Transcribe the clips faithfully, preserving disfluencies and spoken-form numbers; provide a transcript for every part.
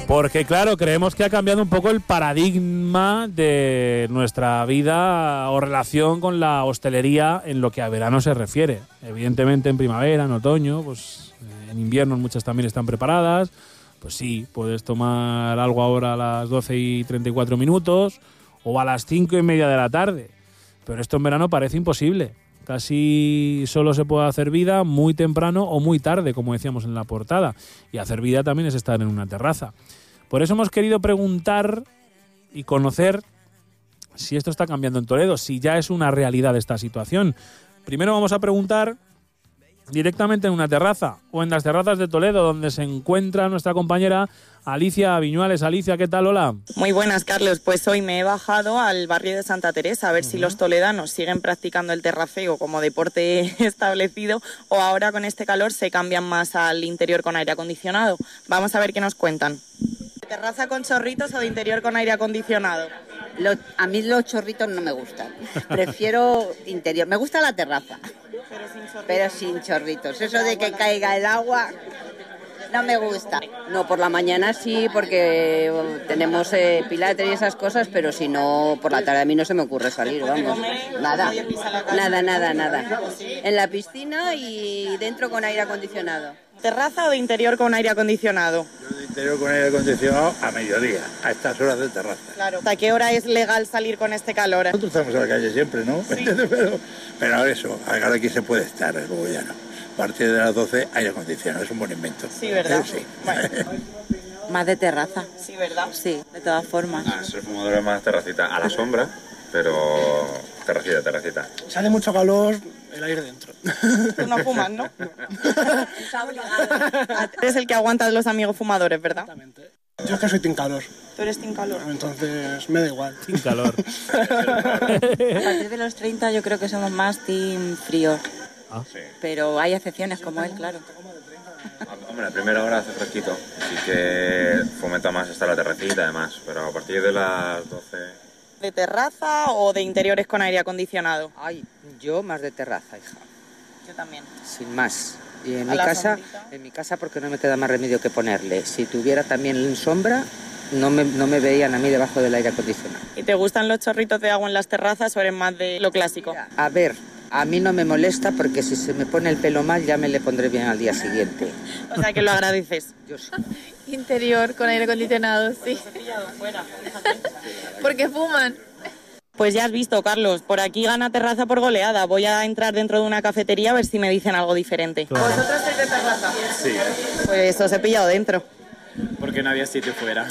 Porque claro, creemos que ha cambiado un poco el paradigma de nuestra vida o relación con la hostelería en lo que a verano se refiere. Evidentemente en primavera, en otoño, pues en invierno muchas también están preparadas. Pues sí, puedes tomar algo ahora a las doce y treinta y cuatro minutos o a las cinco y media de la tarde. Pero esto en verano parece imposible. Casi solo se puede hacer vida muy temprano o muy tarde, como decíamos en la portada. Y hacer vida también es estar en una terraza. Por eso hemos querido preguntar y conocer si esto está cambiando en Toledo, si ya es una realidad esta situación. Primero vamos a preguntar directamente en una terraza o en las terrazas de Toledo, donde se encuentra nuestra compañera Alicia Viñuales. Alicia, ¿qué tal? Hola. Muy buenas, Carlos. Pues hoy me he bajado al barrio de Santa Teresa a ver uh-huh. si los toledanos siguen practicando el terraceo como deporte establecido o ahora con este calor se cambian más al interior con aire acondicionado. Vamos a ver qué nos cuentan. ¿Terraza con chorritos o de interior con aire acondicionado? Lo, a mí los chorritos no me gustan. Prefiero interior. Me gusta la terraza. Pero sin chorritos. Pero sin chorritos. Eso de que caiga el agua no me gusta. No, por la mañana sí, porque tenemos eh, pilates y esas cosas, pero si no, por la tarde a mí no se me ocurre salir, vamos. Nada, nada, nada, nada. En la piscina y dentro con aire acondicionado. ¿Terraza o de interior con aire acondicionado? Yo de interior con aire acondicionado a mediodía, a estas horas de terraza. Claro. ¿Hasta qué hora es legal salir con este calor? Nosotros estamos en la calle siempre, ¿no? Sí. pero, pero ahora eso, ahora aquí se puede estar, luego ya no. A partir de las doce aire acondicionado, es un buen invento. Sí, ¿verdad? Sí. Bueno. Más de terraza. Sí, ¿verdad? Sí, de todas formas. Ah, soy fumador más terracita, a la sombra, pero terracita, terracita. Sale mucho calor, el aire dentro. Tú no fumas, ¿no? Eres el que aguanta a los amigos fumadores, ¿verdad? Exactamente. Yo es que soy team calor. Tú eres team calor. Entonces me da igual. Team calor. A partir de los treinta yo creo que somos más team frío. Ah. Sí. Pero hay excepciones como él, claro. Hombre, la primera hora hace fresquito, así que fomenta más estar la terracita además, pero a partir de las doce... ¿De terraza o de interiores con aire acondicionado? Ay, yo más de terraza, hija. Yo también. Sin más. Y en mi la casa, sombrita. en mi casa porque no me queda más remedio que ponerle. Si tuviera también en sombra, no me, no me veían a mí debajo del aire acondicionado. ¿Y te gustan los chorritos de agua en las terrazas o eres más de lo clásico? A ver, a mí no me molesta porque si se me pone el pelo mal ya me le pondré bien al día siguiente. O sea que lo agradeces. Yo sí. Interior con aire acondicionado, sí. Porque fuman. Pues ya has visto, Carlos, por aquí gana terraza por goleada. Voy a entrar dentro de una cafetería a ver si me dicen algo diferente. Claro. ¿Vosotros sois de terraza? Sí. Pues os he pillado dentro. Porque no había sitio fuera.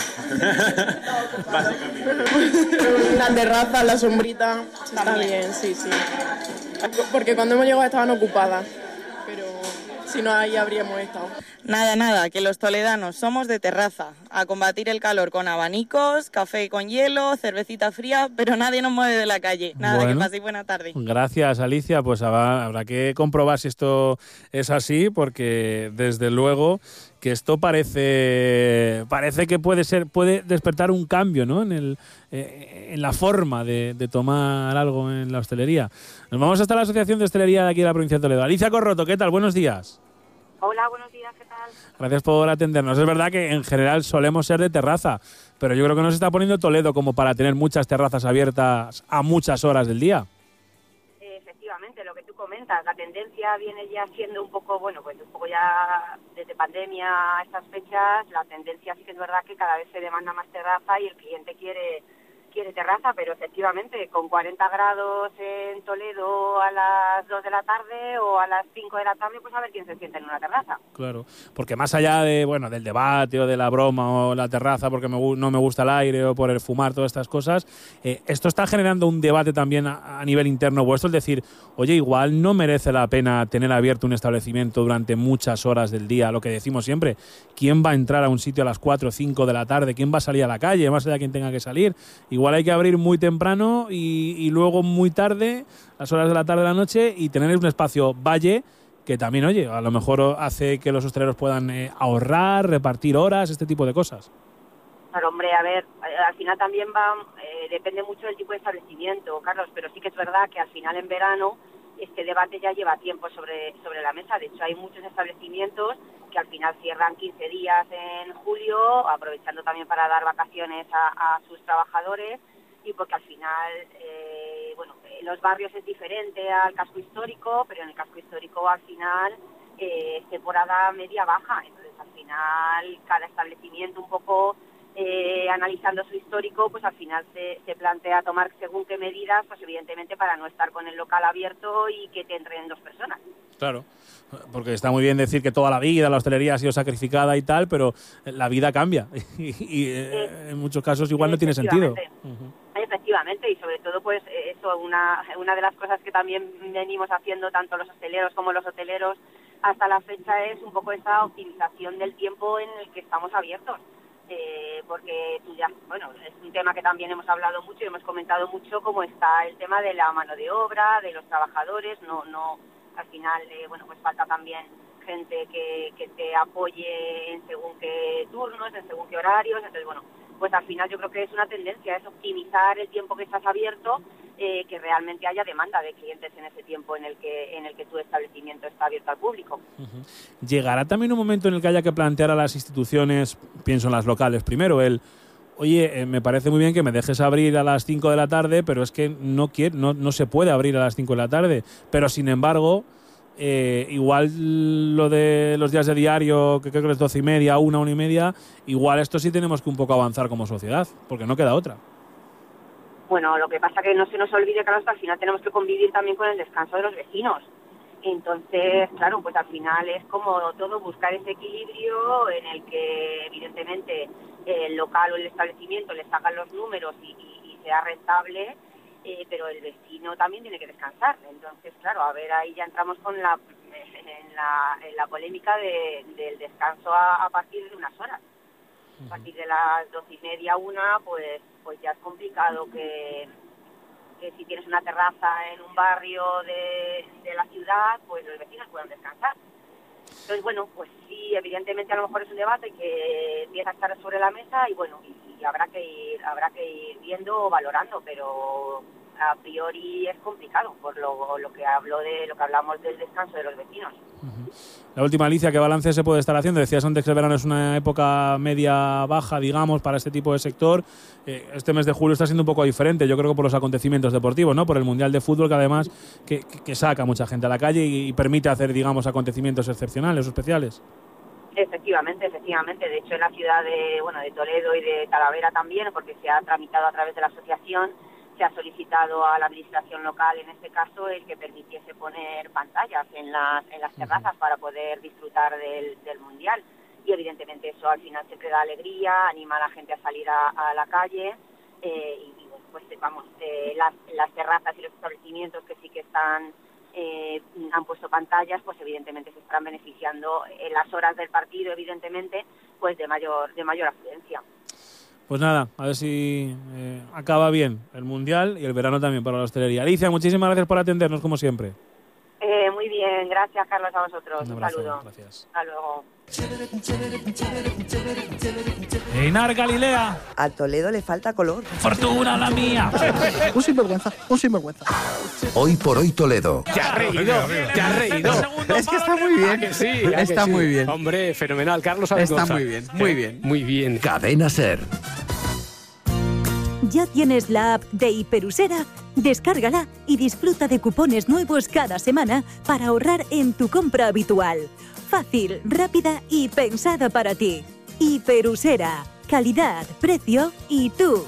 Básicamente. La terraza, la sombrita, está bien, sí, sí. Porque cuando hemos llegado estaban ocupadas, pero si no ahí habríamos estado. Nada, nada, que los toledanos somos de terraza, a combatir el calor con abanicos, café con hielo, cervecita fría, pero nadie nos mueve de la calle. Nada, bueno, que paséis buena tarde. Gracias, Alicia. Pues habrá, habrá que comprobar si esto es así, porque desde luego que esto parece parece que puede ser puede despertar un cambio, ¿no? En el eh, en la forma de, de tomar algo en la hostelería. Nos vamos hasta la Asociación de Hostelería de aquí de la provincia de Toledo. Alicia Corroto, ¿qué tal? Buenos días. Hola, buenos días, ¿qué tal? Gracias por atendernos. Es verdad que en general solemos ser de terraza, pero yo creo que nos está poniendo Toledo como para tener muchas terrazas abiertas a muchas horas del día. Efectivamente, lo que tú comentas, la tendencia viene ya siendo un poco, bueno, pues un poco ya desde pandemia a estas fechas, la tendencia sí que es verdad que cada vez se demanda más terraza y el cliente quiere quiere terraza, pero efectivamente con cuarenta grados en Toledo a las dos de la tarde o a las cinco de la tarde, pues a ver quién se sienta en una terraza. Claro, porque más allá de bueno del debate o de la broma o la terraza porque me, no me gusta el aire o por el fumar, todas estas cosas, eh, esto está generando un debate también a, a nivel interno vuestro, es decir, oye, igual no merece la pena tener abierto un establecimiento durante muchas horas del día, lo que decimos siempre, ¿quién va a entrar a un sitio a las cuatro o cinco de la tarde? ¿Quién va a salir a la calle? Más allá de quien tenga que salir, igual Igual hay que abrir muy temprano y, y luego muy tarde, las horas de la tarde de la noche, y tener un espacio valle que también, oye, a lo mejor hace que los hosteleros puedan eh, ahorrar, repartir horas, este tipo de cosas. Claro, hombre, a ver, al final también va, eh, depende mucho del tipo de establecimiento, Carlos, pero sí que es verdad que al final en verano este debate ya lleva tiempo sobre, sobre la mesa. De hecho, hay muchos establecimientos que al final cierran quince días en julio, aprovechando también para dar vacaciones a, a sus trabajadores, y porque al final, eh, bueno, los barrios es diferente al casco histórico, pero en el casco histórico al final eh, es temporada media-baja, entonces al final cada establecimiento un poco eh, analizando su histórico, pues al final se, se plantea tomar según qué medidas, pues evidentemente para no estar con el local abierto y que te entren dos personas. Claro, porque está muy bien decir que toda la vida la hostelería ha sido sacrificada y tal, pero la vida cambia y, y eh, en muchos casos igual no tiene sentido. Uh-huh. Efectivamente, y sobre todo pues eso, una, una de las cosas que también venimos haciendo tanto los hosteleros como los hoteleros hasta la fecha es un poco esa optimización del tiempo en el que estamos abiertos. Eh, porque tú ya, bueno, es un tema que también hemos hablado mucho y hemos comentado mucho, como está el tema de la mano de obra, de los trabajadores, no, no, al final, eh, bueno, pues falta también gente que, que te apoye en según qué turnos, en según qué horarios, entonces bueno, pues al final yo creo que es una tendencia, es optimizar el tiempo que estás abierto, eh, que realmente haya demanda de clientes en ese tiempo en el que en el que tu establecimiento está abierto al público. Uh-huh. ¿Llegará también un momento en el que haya que plantear a las instituciones, pienso en las locales primero, el oye, eh, me parece muy bien que me dejes abrir a las cinco de la tarde, pero es que no, quiero, no, no se puede abrir a las cinco de la tarde, pero sin embargo... Eh, igual lo de los días de diario, que creo que es doce y media, una, una y media, igual esto sí tenemos que un poco avanzar como sociedad, porque no queda otra. Bueno, lo que pasa que no se nos olvide que al final tenemos que convivir también con el descanso de los vecinos. Entonces, claro, pues al final es como todo, buscar ese equilibrio en el que evidentemente el local o el establecimiento le sacan los números y, y, y sea rentable. Eh, pero el vecino también tiene que descansar. Entonces, claro, a ver, ahí ya entramos con la en la, en la polémica de, del descanso a, a partir de unas horas. A partir de las doce y media, una, pues pues ya es complicado que, que si tienes una terraza en un barrio de, de la ciudad, pues los vecinos puedan descansar. Entonces, bueno, pues sí, evidentemente a lo mejor es un debate que empieza a estar sobre la mesa y bueno, y, y habrá que ir, habrá que ir viendo o valorando, pero a priori es complicado por lo, lo que hablo de lo que hablamos del descanso de los vecinos. Uh-huh. La última, Alicia, ¿qué balance se puede estar haciendo? Decías antes que el verano es una época media baja, digamos, para este tipo de sector. Eh, este mes de julio está siendo un poco diferente, yo creo que por los acontecimientos deportivos, ¿no? Por el Mundial de Fútbol, que además que, que, que saca mucha gente a la calle y, y permite hacer, digamos, acontecimientos excepcionales o especiales. Efectivamente, efectivamente. De hecho, en la ciudad de, bueno, de Toledo y de Talavera también, porque se ha tramitado a través de la asociación, se ha solicitado a la administración local, en este caso, el que permitiese poner pantallas en las, en las terrazas para poder disfrutar del, del Mundial. Y evidentemente eso al final siempre da alegría, anima a la gente a salir a, a la calle eh, y, y pues vamos, eh, las, las terrazas y los establecimientos que sí que están eh, han puesto pantallas, pues evidentemente se están beneficiando en las horas del partido, evidentemente, pues de mayor, de mayor afluencia. Pues nada, a ver si eh, acaba bien el Mundial y el verano también para la hostelería. Alicia, muchísimas gracias por atendernos, como siempre. Eh, muy bien, gracias, Carlos, a vosotros. Un, Un abrazo, saludo. Gracias. Hasta luego. Einar Galilea. A Toledo le falta color. Fortuna la mía. Un sinvergüenza, un sinvergüenza. Hoy por hoy Toledo. Te has reído, te has reído. Es que está muy bien. ¿A que sí? ¿A Está que muy sí? bien. Hombre, fenomenal. Carlos Está Zaragoza. muy bien, muy bien. Muy bien. Cadena Ser. ¿Ya tienes la app de Hiperusera? Descárgala y disfruta de cupones nuevos cada semana para ahorrar en tu compra habitual. Fácil, rápida y pensada para ti. Hiperusera. Calidad, precio y tú.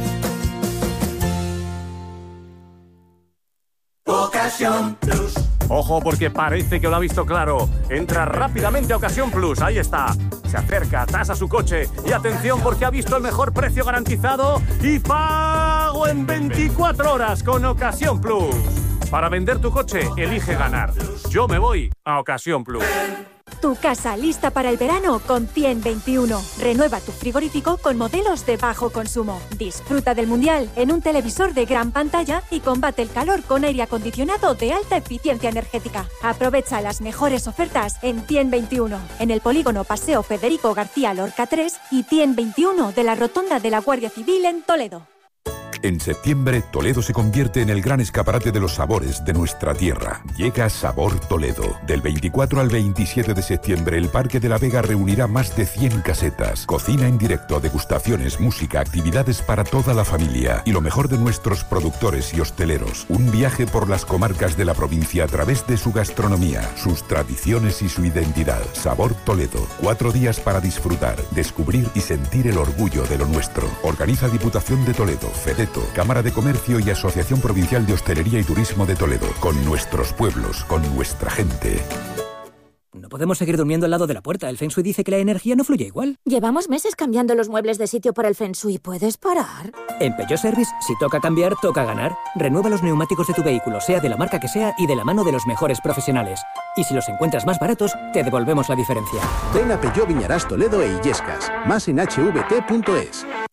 Ocasión Plus. Ojo, porque parece que lo ha visto claro. Entra rápidamente a Ocasión Plus, ahí está. Se acerca, tasa su coche y atención porque ha visto el mejor precio garantizado y pago en veinticuatro horas con Ocasión Plus. Para vender tu coche, elige ganar. Yo me voy a Ocasión Plus. Tu casa lista para el verano con ciento veintiuno. Renueva tu frigorífico con modelos de bajo consumo. Disfruta del Mundial en un televisor de gran pantalla y combate el calor con aire acondicionado de alta eficiencia energética. Aprovecha las mejores ofertas en ciento veintiuno, en el polígono Paseo Federico García Lorca tres y ciento veintiuno de la Rotonda de la Guardia Civil en Toledo. En septiembre, Toledo se convierte en el gran escaparate de los sabores de nuestra tierra. Llega Sabor Toledo. Del veinticuatro al veintisiete de septiembre, el Parque de la Vega reunirá más de cien casetas. Cocina en directo, degustaciones, música, actividades para toda la familia. Y lo mejor de nuestros productores y hosteleros. Un viaje por las comarcas de la provincia a través de su gastronomía, sus tradiciones y su identidad. Sabor Toledo. Cuatro días para disfrutar, descubrir y sentir el orgullo de lo nuestro. Organiza Diputación de Toledo, Fedeto, Cámara de Comercio y Asociación Provincial de Hostelería y Turismo de Toledo. Con nuestros pueblos, con nuestra gente. No podemos seguir durmiendo al lado de la puerta. El Feng Shui dice que la energía no fluye igual. Llevamos meses cambiando los muebles de sitio por el Feng Shui. ¿Puedes parar? En Peugeot Service, si toca cambiar, toca ganar. Renueva los neumáticos de tu vehículo, sea de la marca que sea y de la mano de los mejores profesionales. Y si los encuentras más baratos, te devolvemos la diferencia. Ven a Peugeot Viñarás Toledo e Illescas. Más en h v t punto es.